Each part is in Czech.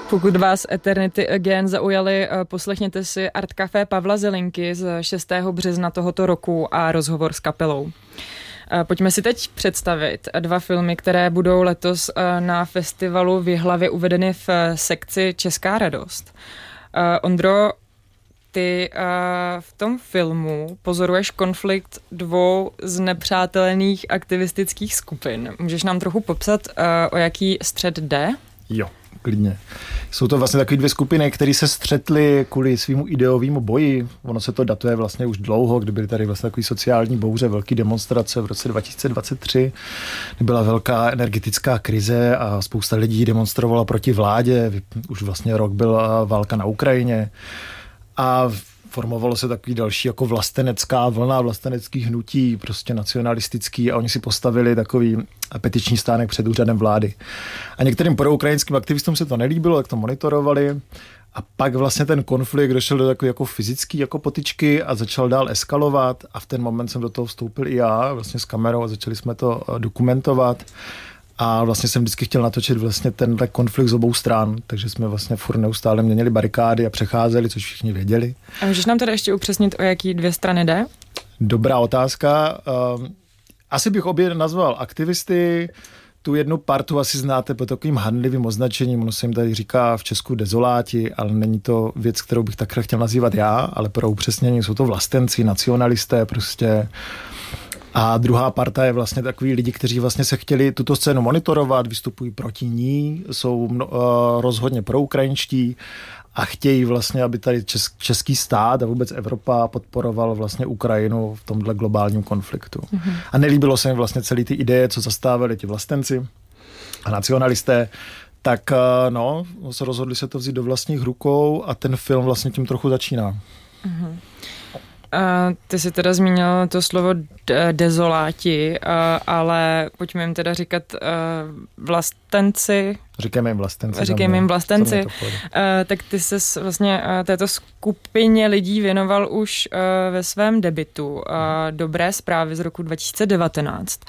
Pokud vás Eternity Again zaujaly, poslechněte si Art Café Pavla Zelinky z 6. března tohoto roku a rozhovor s kapelou. Pojďme si teď představit 2 filmy, které budou letos na festivalu v Jihlavě uvedeny v sekci Česká radost. Ondro, ty v tom filmu pozoruješ konflikt 2 znepřátelených aktivistických skupin. Můžeš nám trochu popsat, o jaký střet jde? Jo, klidně. Jsou to vlastně takové 2 skupiny, které se střetly kvůli svýmu ideovému boji. Ono se to datuje vlastně už dlouho, kdy byly tady vlastně takový sociální bouře, velké demonstrace v roce 2023, kdy byla velká energetická krize a spousta lidí demonstrovala proti vládě. Už vlastně rok byla válka na Ukrajině a formovalo se takový další jako vlastenecká vlna, vlasteneckých hnutí, prostě nacionalistický, a oni si postavili takový petiční stánek před úřadem vlády. A některým proukrajinským aktivistům se to nelíbilo, tak to monitorovali. A pak vlastně ten konflikt došel do takové jako fyzické jako potyčky a začal dál eskalovat. A v ten moment jsem do toho vstoupil i já vlastně s kamerou a začali jsme to dokumentovat. A vlastně jsem vždycky chtěl natočit vlastně tenhle konflikt z obou stran, takže jsme vlastně furt neustále měnili barikády a přecházeli, což všichni věděli. A můžeš nám teda ještě upřesnit, o jaký 2 strany jde? Dobrá otázka. Asi bych obě nazval aktivisty. Tu jednu partu asi znáte pod takovým handlivým označením, ono se jim tady říká v Česku dezoláti, ale není to věc, kterou bych takhle chtěl nazývat já, ale pro upřesnění jsou to vlastenci, nacionalisté prostě. A druhá parta je vlastně takový lidi, kteří vlastně se chtěli tuto scénu monitorovat, vystupují proti ní, jsou rozhodně proukrajinští a chtějí vlastně, aby tady český stát a vůbec Evropa podporoval vlastně Ukrajinu v tomhle globálním konfliktu. Mm-hmm. A nelíbilo se jim vlastně celý ty ideje, co zastávali ti vlastenci a nacionalisté, tak rozhodli se to vzít do vlastních rukou a ten film vlastně tím trochu začíná. Mm-hmm. Ty jsi teda zmínil to slovo dezoláti, ale pojďme jim teda říkat vlastenci. Říkejme jim vlastenci. Tak ty ses vlastně této skupině lidí věnoval už ve svém debutu Dobré zprávy z roku 2019.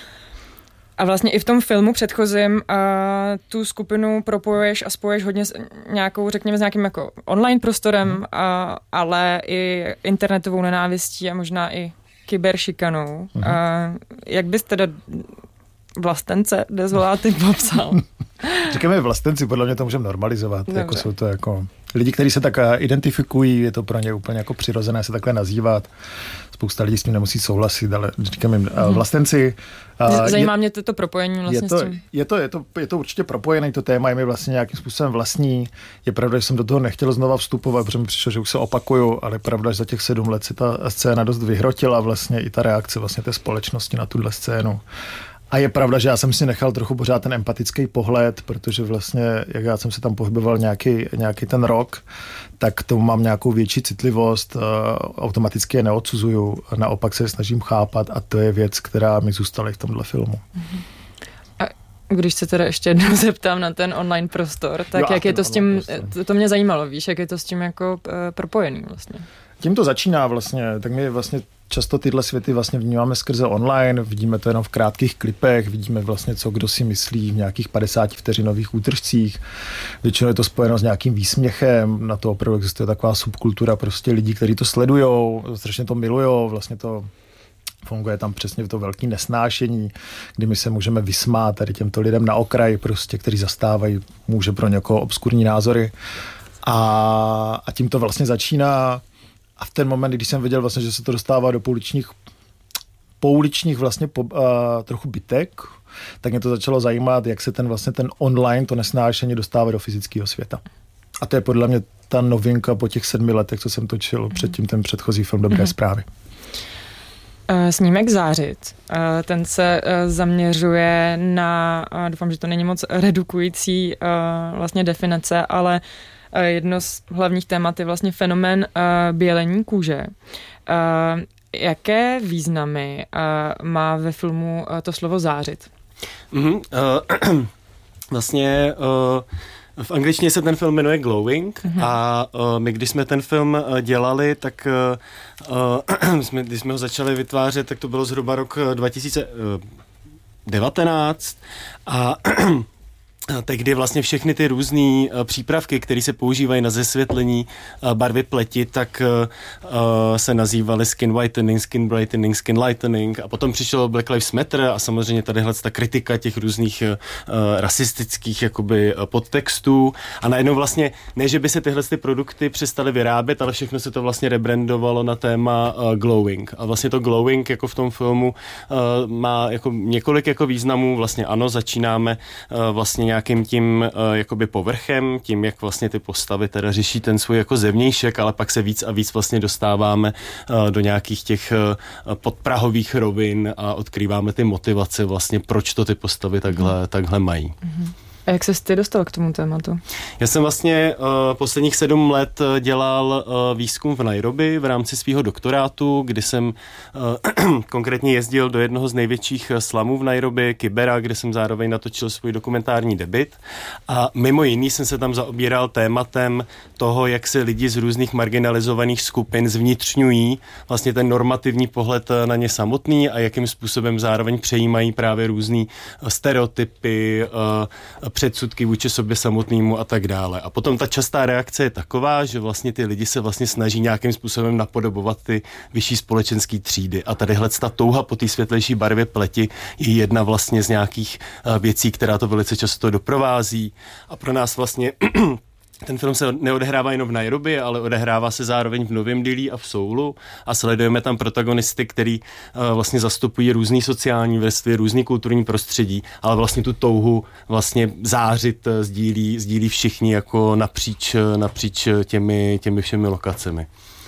A vlastně i v tom filmu předchozím tu skupinu propojuješ a spojuješ hodně s nějakou, řekněme, s nějakým jako online prostorem, ale i internetovou nenávistí a možná i kyberšikanou. Jak bys teda vlastence dezoláty popsal? Říkáme vlastenci, podle mě to můžeme normalizovat. Jako jsou to jako lidi, kteří se tak identifikují, je to pro ně úplně jako přirozené se takhle nazývat. Spousta lidí s tím nemusí souhlasit, ale říkám jim vlastenci. Zajímá mě to propojení vlastně s tím. Je to určitě propojené, to téma je mi vlastně nějakým způsobem vlastní. Je pravda, že jsem do toho nechtěl znova vstupovat, protože mi přišlo, že už se opakuju, ale je pravda, že za těch 7 let se ta scéna dost vyhrotila vlastně i ta reakce vlastně té společnosti na tuhle scénu. A je pravda, že já jsem si nechal trochu pořád ten empatický pohled, protože vlastně, jak já jsem se tam pohyboval nějaký ten rok, tak tomu mám nějakou větší citlivost, automaticky je neodsuzuju, naopak se snažím chápat a to je věc, která mi zůstala i v tomhle filmu. A když se teda ještě jednou zeptám na ten online prostor, tak jak je to s tím, to mě zajímalo, víš, jak je to s tím jako propojený vlastně? Tím to začíná vlastně, tak my vlastně často tyhle světy vlastně vnímáme skrze online, vidíme to jenom v krátkých klipech, vidíme vlastně, co kdo si myslí v nějakých 50 vteřinových útržcích. Většinou je to spojeno s nějakým výsměchem, na to opravdu existuje taková subkultura prostě lidí, kteří to sledujou, strašně to milujou, vlastně to funguje tam přesně to velké nesnášení, kdy my se můžeme vysmát tady těmto lidem na okraji prostě, kteří zastávají může pro někoho obskurní názory a tím to vlastně začíná. A v ten moment, když jsem viděl vlastně, že se to dostává do pouličních vlastně trochu bitek, tak mě to začalo zajímat, jak se ten online, to nesnášení dostává do fyzického světa. A to je podle mě ta novinka po těch 7 letech, co jsem točil předtím ten předchozí film Dobré zprávy. Snímek Zářit. Ten se zaměřuje na, doufám, že to není moc redukující vlastně definice, ale jedno z hlavních témat je vlastně fenomén bělení kůže. Jaké významy má ve filmu to slovo zářit? Vlastně v angličtině se ten film jmenuje Glowing a my, když jsme ten film dělali, tak když jsme ho začali vytvářet, tak to bylo zhruba rok 2019 a tehdy vlastně všechny ty různé přípravky, které se používají na zesvětlení barvy pleti, tak se nazývaly skin whitening, skin brightening, skin lightening a potom přišel Black Lives Matter a samozřejmě tadyhle ta kritika těch různých rasistických jakoby podtextů a najednou vlastně ne, že by se tyhle ty produkty přestaly vyrábět, ale všechno se to vlastně rebrandovalo na téma glowing a vlastně to glowing jako v tom filmu má jako několik jako významů, vlastně ano, začínáme vlastně nějakým tím jakoby povrchem, tím, jak vlastně ty postavy teda řeší ten svůj jako zevnějšek, ale pak se víc a víc vlastně dostáváme do nějakých těch podprahových rovin a odkrýváme ty motivace vlastně, proč to ty postavy takhle mají. Mm-hmm. A jak ses ty dostal k tomu tématu? Já jsem vlastně posledních 7 let dělal výzkum v Nairobi v rámci svého doktorátu, kdy jsem konkrétně jezdil do jednoho z největších slamů v Nairobi, Kibera, kde jsem zároveň natočil svůj dokumentární debut. A mimo jiný jsem se tam zaobíral tématem toho, jak se lidi z různých marginalizovaných skupin zvnitřňují vlastně ten normativní pohled na ně samotný a jakým způsobem zároveň přejímají právě různý stereotypy, předsudky vůči sobě samotnému a tak dále. A potom ta častá reakce je taková, že vlastně ty lidi se vlastně snaží nějakým způsobem napodobovat ty vyšší společenské třídy. A tadyhle ta touha po té světlejší barvě pleti je jedna vlastně z nějakých věcí, která to velice často doprovází. A pro nás vlastně ten film se neodehrává jenom v Nairobi, ale odehrává se zároveň v Novém Dillí a v Soulu a sledujeme tam protagonisty, který vlastně zastupují různý sociální vrstvy, různý kulturní prostředí, ale vlastně tu touhu vlastně zářit sdílí všichni jako napříč těmi všemi lokacemi.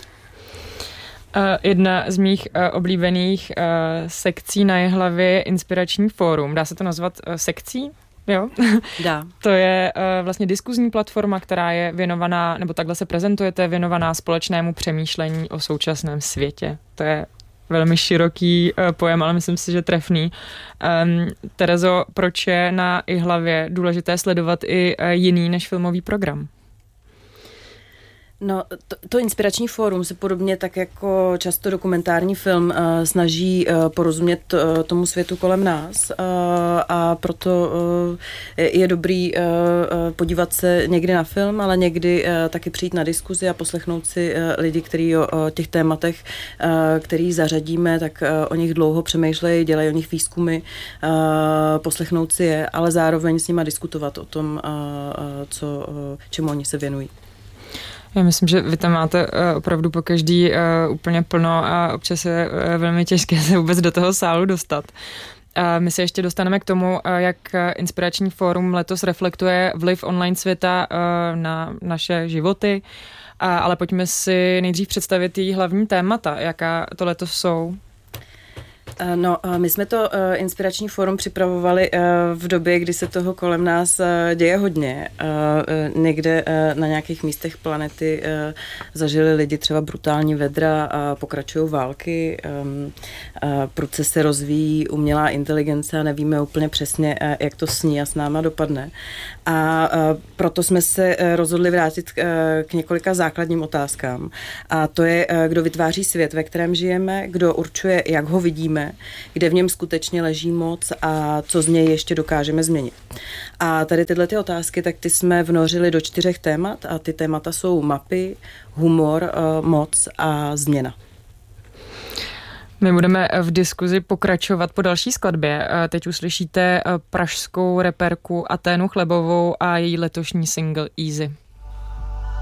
Jedna z mých oblíbených sekcí na Jihlavě je Inspirační fórum. Dá se to nazvat sekcí? Jo? Dá. To je vlastně diskuzní platforma, která je věnovaná, nebo takhle se prezentujete, věnovaná společnému přemýšlení o současném světě. To je velmi široký pojem, ale myslím si, že trefný. Terezo, proč je na Jihlavě důležité sledovat i jiný než filmový program? No, to Inspirační fórum se podobně tak jako často dokumentární film snaží porozumět tomu světu kolem nás a proto je dobrý podívat se někdy na film, ale někdy taky přijít na diskuzi a poslechnout si lidi, kteří o těch tématech, který zařadíme, tak o nich dlouho přemýšlejí, dělají o nich výzkumy, poslechnout si je, ale zároveň s nima diskutovat o tom, čemu oni se věnují. Já myslím, že vy tam máte opravdu po každý úplně plno a občas je velmi těžké se vůbec do toho sálu dostat. My se ještě dostaneme k tomu, jak Inspirační fórum letos reflektuje vliv online světa na naše životy, ale pojďme si nejdřív představit její hlavní témata, jaká to letos jsou. No, my jsme to Inspirační fórum připravovali v době, kdy se toho kolem nás děje hodně. Někde na nějakých místech planety zažili lidi třeba brutální vedra a pokračují války. Prudce se rozvíjí umělá inteligence a nevíme úplně přesně, jak to s ní a s náma dopadne. A proto jsme se rozhodli vrátit k několika základním otázkám. A to je, kdo vytváří svět, ve kterém žijeme, kdo určuje, jak ho vidíme, kde v něm skutečně leží moc a co z něj ještě dokážeme změnit. A tady tyhle ty otázky, tak ty jsme vnořili do 4 témat a ty témata jsou mapy, humor, moc a změna. My budeme v diskuzi pokračovat po další skladbě. Teď uslyšíte pražskou reperku Aténu Chlebovou a její letošní single Easy.